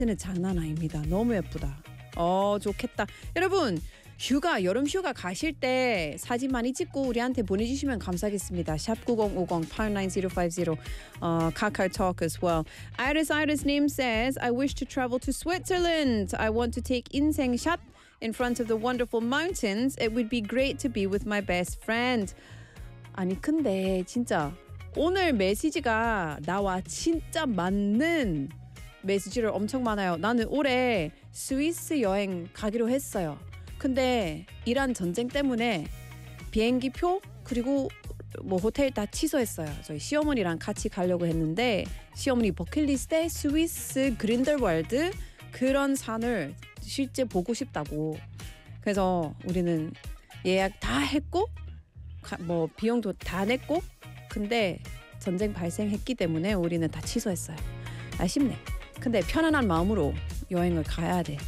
는 장난 아닙니다. 너무 예쁘다. 좋겠다. 여러분 여름 휴가 가실 때 사진 많이 찍고 우리한테 보내주시면 감사하겠습니다. 샵 9050 89050 카카오톡 as well. Iris name says, I wish to travel to Switzerland. I want to take 인생 shot in front of the wonderful mountains. It would be great to be with my best friend. 아니 근데 진짜 오늘 메시지가 나와 진짜 맞는 메시지를 엄청 많아요. 나는 올해 스위스 여행 가기로 했어요. 근데 이란 전쟁 때문에 비행기표 그리고 뭐 호텔 다 취소했어요. 저희 시어머니랑 같이 가려고 했는데 시어머니 버킷리스트에 스위스 그린델왈드 그런 산을 실제 보고 싶다고. 그래서 우리는 예약 다 했고 뭐 비용도 다 냈고 근데 전쟁 발생했기 때문에 우리는 다 취소했어요. 아쉽네. 근데 편안한 마음으로 여행을 가야 돼.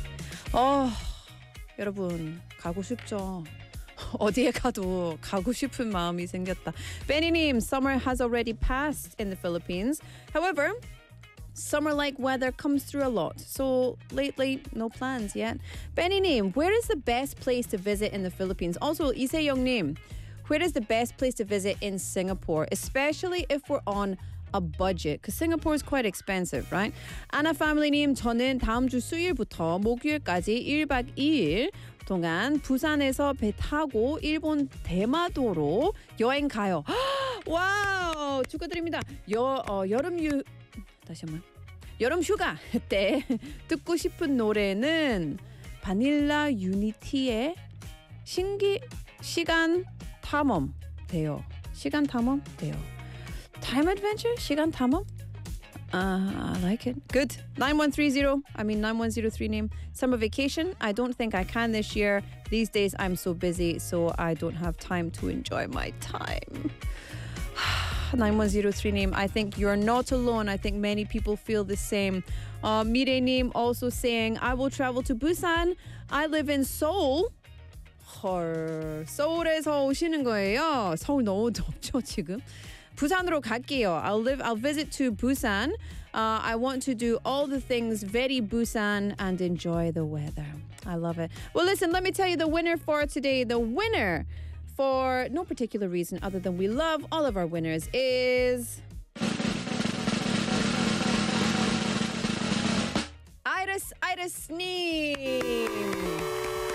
여러분 가고 싶죠? 어디에 가도 가고 싶은 마음이 생겼다. 베니님, summer has already passed in the Philippines. However, summer-like weather comes through a lot. So lately, no plans yet. 베니님, where is the best place to visit in the Philippines? Also, 이세영님, where is the best place to visit in Singapore? Especially if we're on a budget, because Singapore is quite expensive, right? 아나 패밀리님, 저는 다음 주 수요일부터 목요일까지 1박 2일 동안 부산에서 배 타고 일본 대마도로 여행 가요. 와우, 축하드립니다. 여름 휴가 때 듣고 싶은 노래는 바닐라 유니티의 시간 탐험 돼요. Time adventure? 시간 탐험? I like it. Good. 9103 name. Summer vacation? I don't think I can this year. These days I'm so busy, so I don't have time to enjoy my time. 9103 name. I think you're not alone. I think many people feel the same. Mire name also saying, I will travel to Busan. I live in Seoul. 헐, 서울에서 오시는 거예요. 서울 너무 덥죠, 지금? 부산으로 갈게요. I'll visit to Busan. I want to do all the things very Busan and enjoy the weather. I love it. Well, listen, let me tell you the winner for today. The winner, for no particular reason other than we love all of our winners, is Iris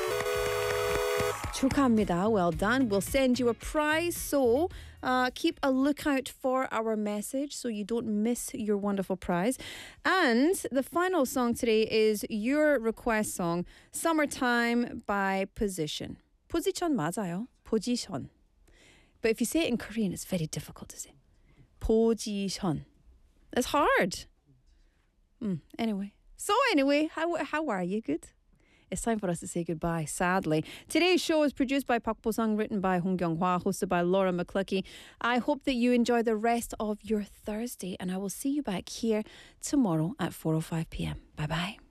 축하합니다. Well done. We'll send you a prize. So keep a lookout for our message so you don't miss your wonderful prize. And the final song today is your request song, Summertime by Position. Position 맞아요. Position. But if you say it in Korean, it's very difficult to say. Position. It's hard. Anyway, how are you? Good? It's time for us to say goodbye, sadly. Today's show is produced by Park Bo-sung, written by Hong Kyung-hwa, hosted by Laura McCluckey. I hope that you enjoy the rest of your Thursday, and I will see you back here tomorrow at 4:05 p.m. Bye-bye.